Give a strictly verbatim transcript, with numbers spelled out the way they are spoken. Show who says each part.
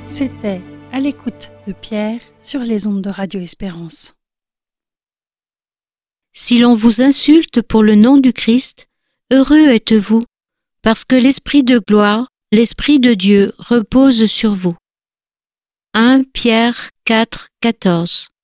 Speaker 1: C'était À l'écoute de Pierre sur les ondes de Radio Espérance.
Speaker 2: Si l'on vous insulte pour le nom du Christ, heureux êtes-vous, parce que l'Esprit de gloire, l'Esprit de Dieu repose sur vous. un Pierre quatre, quatorze.